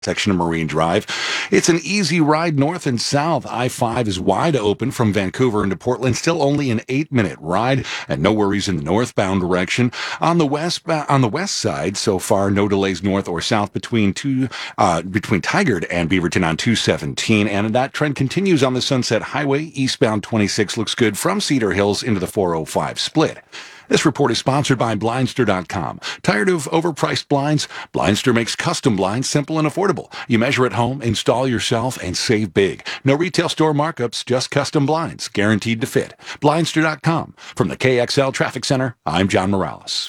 section of Marine Drive. It's an easy ride north and south. I-5 is wide open from Vancouver into Portland, still only an 8-minute ride, and no worries in the northbound direction. On the west side, so far, no delays north or south between Tigard and Beaverton on 217, and that trend continues on the Sunset Highway. Eastbound 26 looks good from Cedar Hills into the 405 split. This report is sponsored by Blindster.com. Tired of overpriced blinds? Blindster makes custom blinds simple and affordable. You measure at home, install yourself, and save big. No retail store markups, just custom blinds, guaranteed to fit. Blindster.com. From the KXL Traffic Center, I'm John Morales.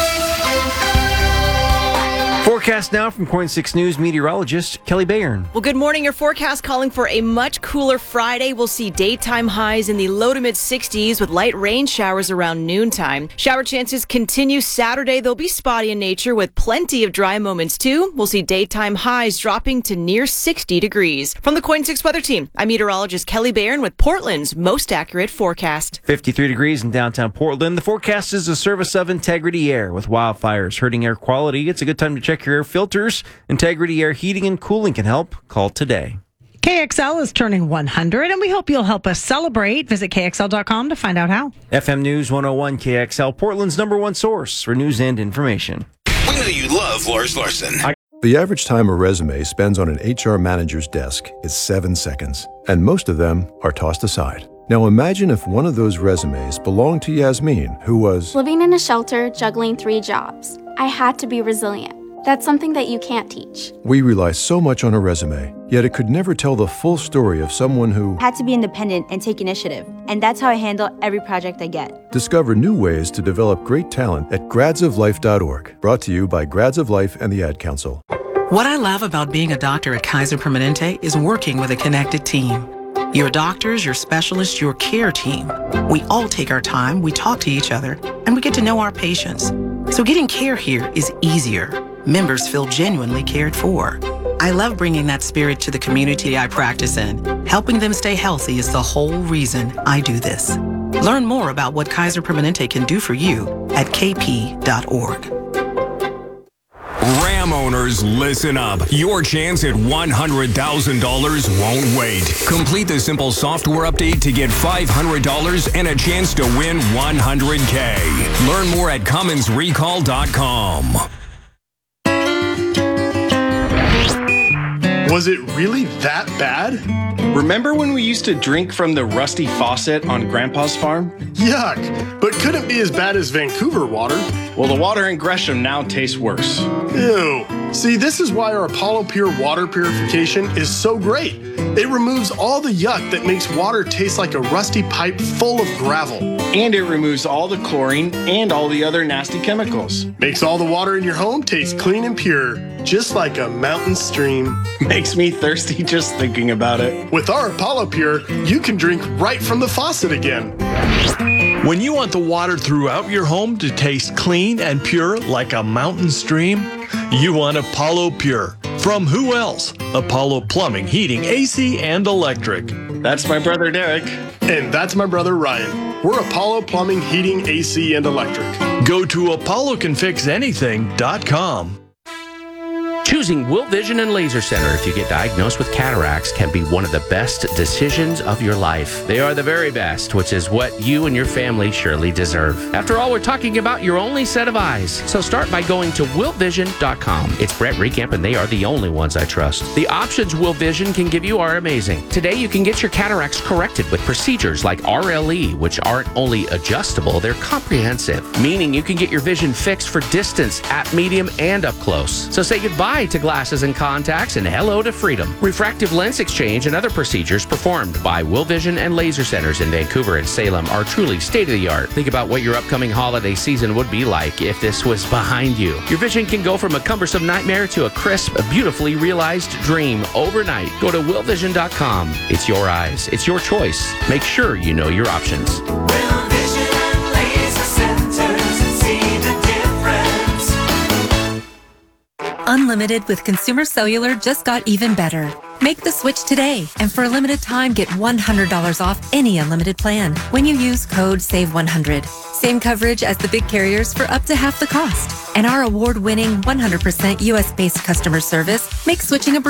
Forecast now from KOIN 6 News meteorologist Kelly Bayern. Well, good morning. Your forecast calling for a much cooler Friday. We'll see daytime highs in the low to mid 60s with light rain showers around noontime. Shower chances continue Saturday. They'll be spotty in nature with plenty of dry moments too. We'll see daytime highs dropping to near 60 degrees. From the KOIN 6 Weather Team, I'm meteorologist Kelly Bayern with Portland's most accurate forecast. 53 degrees in downtown Portland. The forecast is a service of Integrity Air. With wildfires hurting air quality, it's a good time to check your air filters. Integrity Air Heating and Cooling can help. Call today. KXL is turning 100, and we hope you'll help us celebrate. Visit KXL.com to find out how. FM News 101 KXL, Portland's #1 source for news and information. We know you love Lars Larson. The average time a resume spends on an HR manager's desk is 7 seconds, and most of them are tossed aside. Now imagine if one of those resumes belonged to Yasmin, who was living in a shelter, juggling 3 jobs. I had to be resilient. That's something that you can't teach. We rely so much on a resume, yet it could never tell the full story of someone who had to be independent and take initiative. And that's how I handle every project I get. Discover new ways to develop great talent at gradsoflife.org. Brought to you by Grads of Life and the Ad Council. What I love about being a doctor at Kaiser Permanente is working with a connected team. Your doctors, your specialists, your care team. We all take our time, we talk to each other, and we get to know our patients. So getting care here is easier. Members feel genuinely cared for. I love bringing that spirit to the community I practice in. Helping them stay healthy is the whole reason I do this. Learn more about what Kaiser Permanente can do for you at kp.org. Ram owners, listen up. Your chance at $100,000 won't wait. Complete the simple software update to get $500 and a chance to win $100K. Learn more at CummonsRecall.com. Was it really that bad? Remember when we used to drink from the rusty faucet on Grandpa's farm? Yuck, but couldn't be as bad as Vancouver water. Well, the water in Gresham now tastes worse. Ew. See, this is why our Apollo Pure water purification is so great. It removes all the yuck that makes water taste like a rusty pipe full of gravel. And it removes all the chlorine and all the other nasty chemicals. Makes all the water in your home taste clean and pure, just like a mountain stream. Makes me thirsty just thinking about it. With our Apollo Pure, you can drink right from the faucet again. When you want the water throughout your home to taste clean and pure like a mountain stream, you want Apollo Pure. From who else? Apollo Plumbing, Heating, AC, and Electric. That's my brother Derek. And that's my brother Ryan. We're Apollo Plumbing, Heating, AC, and Electric. Go to ApolloCanFixAnything.com. Choosing Will Vision and Laser Center if you get diagnosed with cataracts can be one of the best decisions of your life. They are the very best, which is what you and your family surely deserve. After all, we're talking about your only set of eyes. So start by going to willvision.com. It's Brett Recamp, and they are the only ones I trust. The options Will Vision can give you are amazing. Today, you can get your cataracts corrected with procedures like RLE, which aren't only adjustable, they're comprehensive, meaning you can get your vision fixed for distance, at medium, and up close. So say goodbye to glasses and contacts and hello to freedom. Refractive lens exchange and other procedures performed by Will Vision and Laser Centers in Vancouver and Salem are truly state-of-the-art. Think about what your upcoming holiday season would be like if this was behind you. Your vision can go from a cumbersome nightmare to a crisp, beautifully realized dream overnight. Go to willvision.com. It's your eyes. It's your choice. Make sure you know your options. Will Vision and Laser Centers, see the difference. Unlimited with Consumer Cellular just got even better. Make the switch today, and for a limited time, get $100 off any unlimited plan when you use code SAVE100. Same coverage as the big carriers for up to half the cost. And our award-winning 100% U.S.-based customer service makes switching a